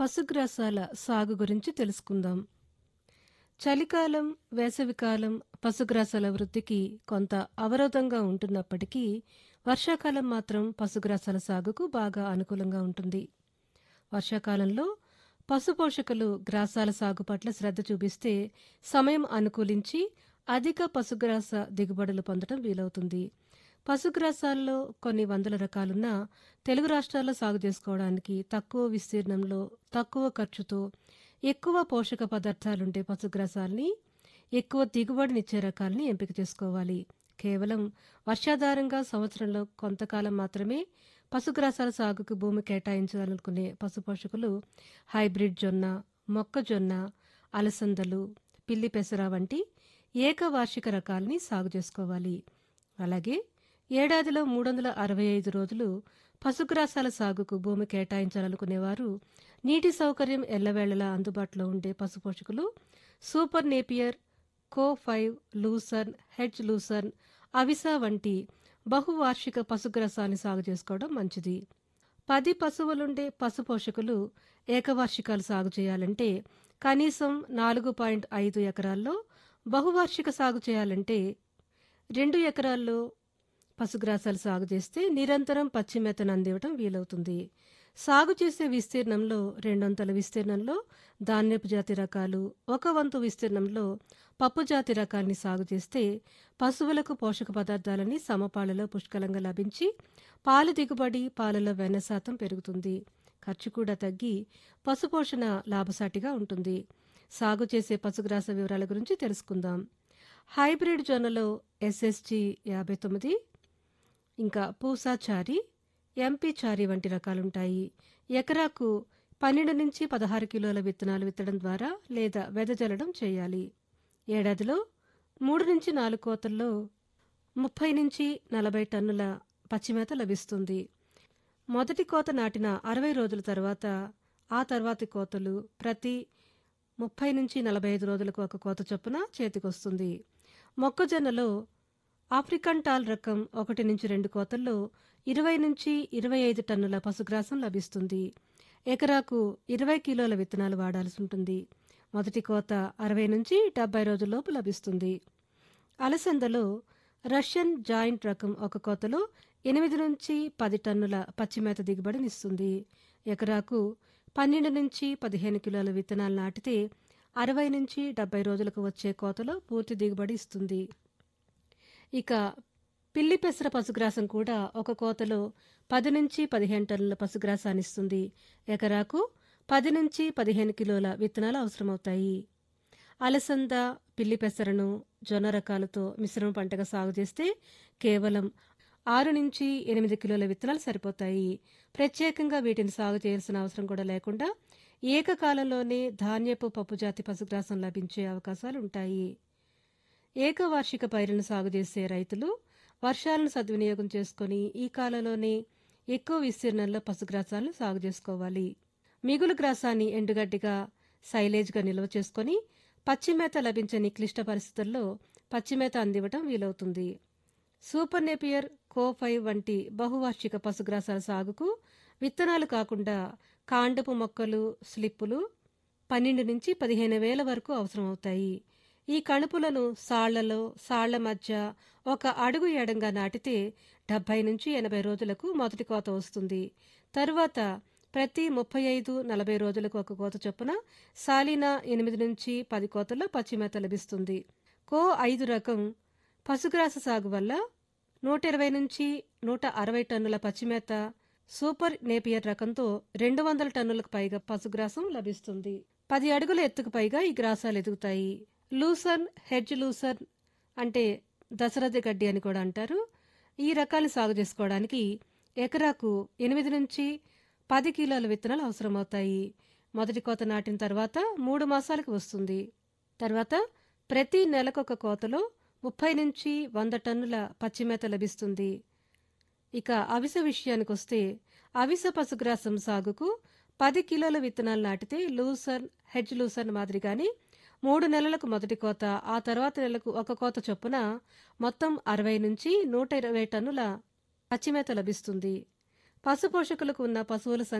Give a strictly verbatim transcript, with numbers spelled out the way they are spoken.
పశుగ్రాసాల సాగు గురించి తెలుసుకుందాం. చలికాలం, వేసవికాలం పశుగ్రాసాల వృద్ధికి కొంత అవరోధంగా ఉంటున్నప్పటికీ, వర్షాకాలం మాత్రం పశుగ్రాసాల సాగుకు బాగా అనుకూలంగా ఉంటుంది. వర్షాకాలంలో పశుపోషకులు గ్రాసాల సాగు పట్ల శ్రద్ధ చూపిస్తే సమయం అనుకూలించి అధిక పశుగ్రాస దిగుబడులు పొందడం వీలవుతుంది. పశుగ్రాసాల్లో కొన్ని వందల రకాలున్నా తెలుగు రాష్ట్రాల్లో సాగు చేసుకోవడానికి తక్కువ విస్తీర్ణంలో, తక్కువ ఖర్చుతో, ఎక్కువ పోషక పదార్థాలుండే పశుగ్రాసాల్ని, ఎక్కువ దిగుబడినిచ్చే రకాల్ని ఎంపిక చేసుకోవాలి. కేవలం వర్షాధారంగా సంవత్సరంలో కొంతకాలం మాత్రమే పశుగ్రాసాల సాగుకు భూమి కేటాయించాలనుకునే పశుపోషకులు హైబ్రిడ్ జొన్న, మొక్కజొన్న, అలసందలు, పిల్లి పెసర వంటి ఏకవార్షిక రకాల్ని సాగు చేసుకోవాలి. అలాగే ఏడాదిలో మూడు వందల అరవై ఐదు రోజులు పశుగ్రాసాల సాగుకు భూమి కేటాయించాలనుకునేవారు నీటి సౌకర్యం ఎల్లవేళలా అందుబాటులో ఉండే పశుపోషకులు సూపర్ నేపియర్, కో ఫైవ్, లూసర్న్, హెడ్జ్ లూసర్న్, అవిసా వంటి బహువార్షిక పశుగ్రాసాన్ని సాగు చేసుకోవడం మంచిది. పది పశువులుండే పశుపోషకులు ఏకవార్షికాలు సాగు చేయాలంటే కనీసం నాలుగు పాయింట్ ఐదు ఎకరాల్లో, బహువార్షిక సాగు చేయాలంటే రెండు ఎకరాల్లో పశుగ్రాసాలు సాగు చేస్తే నిరంతరం పచ్చి మేతను అందివ్వడం వీలవుతుంది. సాగు చేసే విస్తీర్ణంలో రెండొంతుల విస్తీర్ణంలో ధాన్యపు జాతి రకాలు, ఒక వంతు విస్తీర్ణంలో పప్పు జాతి రకాల్ని సాగు చేస్తే పశువులకు పోషక పదార్థాలని సమపాళ్లలో పుష్కలంగా లభించి పాలు దిగుబడి, పాలలో వెన్న శాతం పెరుగుతుంది. ఖర్చు కూడా తగ్గి పశుపోషణ లాభసాటిగా ఉంటుంది. సాగు చేసే పశుగ్రాస వివరాల గురించి తెలుసుకుందాం. హైబ్రిడ్ జొన్నలో ఎస్ఎస్జి యాభై తొమ్మిది, ఇంకా పూసా చారి, ఎంపీ చారి వంటి రకాలుంటాయి. ఎకరాకు పన్నెండు నుంచి పదహారు కిలోల విత్తనాలు విత్తడం ద్వారా లేదా వెదజల్లడం చేయాలి. ఏడాదిలో మూడు నుంచి నాలుగు కోతల్లో ముప్పై నుంచి నలభై టన్నుల పచ్చిమేత లభిస్తుంది. మొదటి కోత నాటిన అరవై రోజుల తర్వాత ఆ తర్వాతి కోతలు ప్రతి ముప్పై నుంచి నలభై ఐదు రోజులకు ఒక కోత చొప్పున చేతికొస్తుంది. మొక్కజొన్నలో ఆఫ్రికన్ టాల్ రకం ఒకటి నుంచి రెండు కోతల్లో ఇరవై నుంచి ఇరవై ఐదు టన్నుల పశుగ్రాసం లభిస్తుంది. ఎకరాకు ఇరవై కిలోల విత్తనాలు వాడాల్సి ఉంటుంది. మొదటి కోత అరవై నుంచి డెబ్బై రోజుల్లోపు లభిస్తుంది. అలసందలో రష్యన్ జాయింట్ రకం ఒక కోతలో ఎనిమిది నుంచి పది టన్నుల పచ్చిమేత దిగుబడినిస్తుంది. ఎకరాకు పన్నెండు నుంచి పదిహేను కిలోల విత్తనాలు నాటితే అరవై నుంచి డెబ్బై రోజులకు వచ్చే కోతలో పూర్తి దిగుబడి ఇస్తుంది. ఇక పిల్లి పెసర పశుగ్రాసం కూడా ఒక కోతలో పది నుంచి పదిహేను టన్నుల పశుగ్రాసాన్ని ఇస్తుంది. ఎకరాకు పది నుంచి పదిహేను కిలోల విత్తనాలు అవసరమవుతాయి. అలసంద, పిల్లి పెసరను జొన్న రకాలతో మిశ్రమ పంటగా సాగు చేస్తే కేవలం ఆరు నుంచి ఎనిమిది కిలోల విత్తనాలు సరిపోతాయి. ప్రత్యేకంగా వీటిని సాగు చేయాల్సిన అవసరం కూడా లేకుండా ఏకకాలంలోనే ధాన్యపు పప్పుజాతి పశుగ్రాసం లభించే అవకాశాలుంటాయి. ఏకవార్షిక పైరులను సాగు చేసే రైతులు వర్షాలను సద్వినియోగం చేసుకుని ఈ కాలంలోనే ఎక్కువ విస్తీర్ణంలో పశుగ్రాసాలను సాగు చేసుకోవాలి. మిగులు గ్రాసాన్ని ఎండుగడ్డిగా, సైలేజ్గా నిల్వ చేసుకుని పచ్చిమేత లభించని క్లిష్ట పరిస్థితుల్లో పచ్చిమేత అందివ్వటం వీలవుతుంది. సూపర్ నేపియర్, కో ఫైవ్ వంటి బహువార్షిక పశుగ్రాసాల సాగుకు విత్తనాలు కాకుండా కాండపు మొక్కలు, స్లిప్పులు పన్నెండు నుంచి పదిహేను వేల వరకు అవసరమవుతాయి. ఈ కణుపులను సాళ్లలో, సాళ్ల మధ్య ఒక అడుగు ఎడంగా నాటితే డెబ్బై నుంచి ఎనభై రోజులకు మొదటి కోత వస్తుంది. తరువాత ప్రతి ముప్పై ఐదు నలభై రోజులకు ఒక కోత చొప్పున సాలిన ఎనిమిది నుంచి పది కోతల్లో పచ్చిమేత లభిస్తుంది. కో ఐదు రకం పశుగ్రాస సాగు వల్ల నూట ఇరవై నుంచి నూట అరవై టన్నుల పచ్చిమేత, సూపర్ నేపియర్ రకంతో రెండు వందల టన్నులకు పైగా పశుగ్రాసం లభిస్తుంది. పది అడుగుల ఎత్తుకు పైగా ఈ గ్రాసాలు ఎదుగుతాయి. లూసర్న్, హెడ్జ్ లూసర్న్ అంటే దశరథి గడ్డి అని కూడా అంటారు. ఈ రకాన్ని సాగు చేసుకోవడానికి ఎకరాకు ఎనిమిది నుంచి పది కిలోల విత్తనాలు అవసరమవుతాయి. మొదటి కోత నాటిన తర్వాత మూడు మాసాలకు వస్తుంది. తర్వాత ప్రతి నెలకొక కోతలో ముప్పై నుంచి వంద టన్నుల పచ్చిమేత లభిస్తుంది. ఇక అవిస విషయానికొస్తే అవిస పశుగ్రాసం సాగుకు పది కిలోల విత్తనాలు నాటితే లూసర్న్, హెడ్జ్ లూసర్న్ మాదిరిగానే మూడు నెలలకు మొదటి కోత, ఆ తర్వాత నెలకు ఒక కోత చొప్పున మొత్తం అరవై నుంచి నూట ఇరవై టన్నుల పచ్చిమేత లభిస్తుంది. పశుపోషకులకు ఉన్న పశువుల